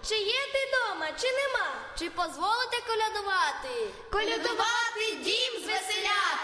чи є ти дома, чи нема? Чи позволите колядувати? Колядувати дім звеселяти!